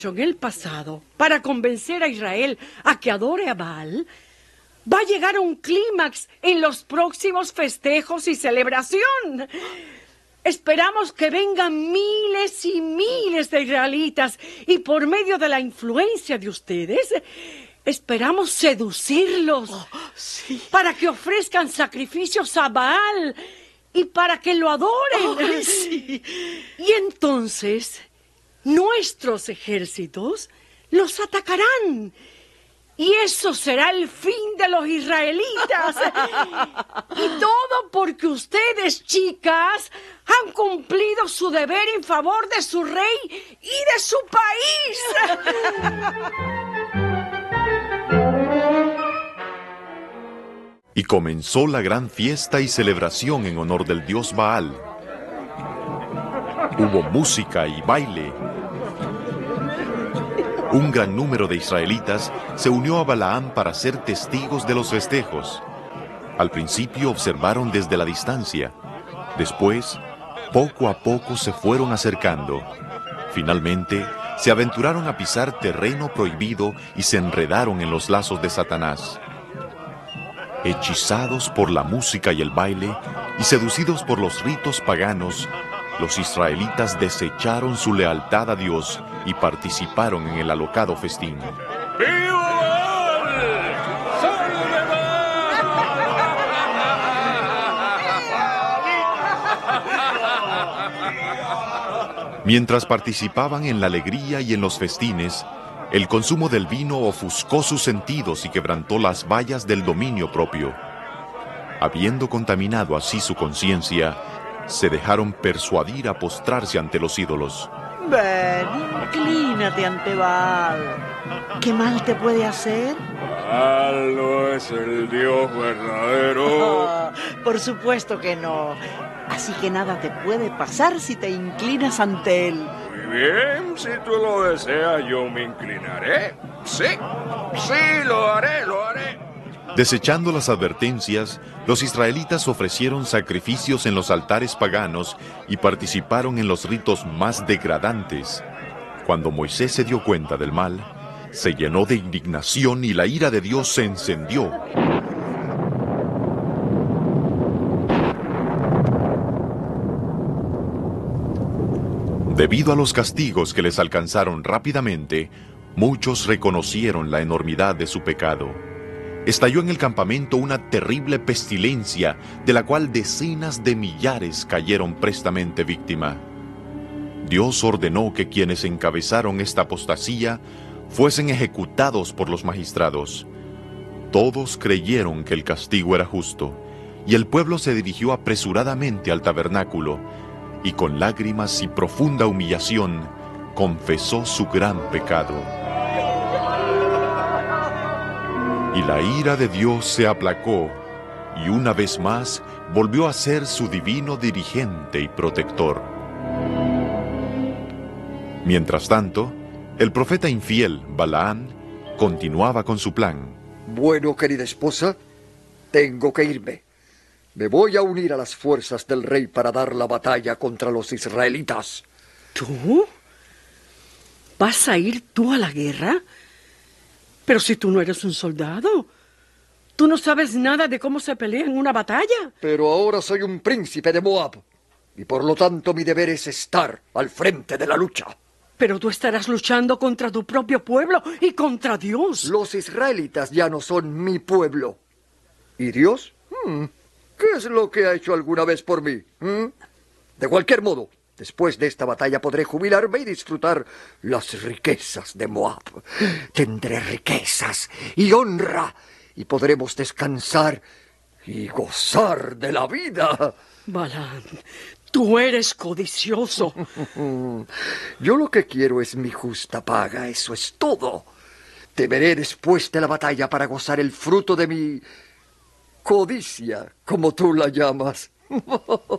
en el pasado para convencer a Israel a que adore a Baal va a llegar a un clímax en los próximos festejos y celebración. Esperamos que vengan miles y miles de israelitas y por medio de la influencia de ustedes, esperamos seducirlos para que ofrezcan sacrificios a Baal y para que lo adoren. Sí. Y entonces nuestros ejércitos los atacarán. Y eso será el fin de los israelitas. Y todo porque ustedes, chicas, han cumplido su deber en favor de su rey y de su país. Y comenzó la gran fiesta y celebración en honor del dios Baal. Hubo música y baile. Un gran número de israelitas se unió a Balaam para ser testigos de los festejos. Al principio observaron desde la distancia. Después, poco a poco se fueron acercando. Finalmente, se aventuraron a pisar terreno prohibido y se enredaron en los lazos de Satanás. Hechizados por la música y el baile y seducidos por los ritos paganos, los israelitas desecharon su lealtad a Dios y participaron en el alocado festín. ¡Viva Baal! ¡Salve Baal! Mientras participaban en la alegría y en los festines, el consumo del vino ofuscó sus sentidos y quebrantó las vallas del dominio propio. Habiendo contaminado así su conciencia, se dejaron persuadir a postrarse ante los ídolos. Ven, inclínate ante Baal. ¿Qué mal te puede hacer? Baal no es el Dios verdadero. Por supuesto que no. Así que nada te puede pasar si te inclinas ante él. Muy bien, si tú lo deseas, yo me inclinaré. Sí, lo haré. Desechando las advertencias, los israelitas ofrecieron sacrificios en los altares paganos y participaron en los ritos más degradantes. Cuando Moisés se dio cuenta del mal, se llenó de indignación y la ira de Dios se encendió. Debido a los castigos que les alcanzaron rápidamente, muchos reconocieron la enormidad de su pecado. Estalló en el campamento una terrible pestilencia, de la cual decenas de millares cayeron prestamente víctima. Dios ordenó que quienes encabezaron esta apostasía fuesen ejecutados por los magistrados. Todos creyeron que el castigo era justo, y el pueblo se dirigió apresuradamente al tabernáculo, y con lágrimas y profunda humillación confesó su gran pecado. Y la ira de Dios se aplacó, y una vez más volvió a ser su divino dirigente y protector. Mientras tanto, el profeta infiel, Balaam, continuaba con su plan. Bueno, querida esposa, tengo que irme. Me voy a unir a las fuerzas del rey para dar la batalla contra los israelitas. ¿Tú? ¿Vas a ir tú a la guerra? Pero si tú no eres un soldado, tú no sabes nada de cómo se pelea en una batalla. Pero ahora soy un príncipe de Moab, y por lo tanto mi deber es estar al frente de la lucha. Pero tú estarás luchando contra tu propio pueblo y contra Dios. Los israelitas ya no son mi pueblo. ¿Y Dios? ¿Qué es lo que ha hecho alguna vez por mí? De cualquier modo, después de esta batalla podré jubilarme y disfrutar las riquezas de Moab. Tendré riquezas y honra, y podremos descansar y gozar de la vida. Balaam, tú eres codicioso. Yo lo que quiero es mi justa paga, eso es todo. Te veré después de la batalla para gozar el fruto de mi codicia, como tú la llamas.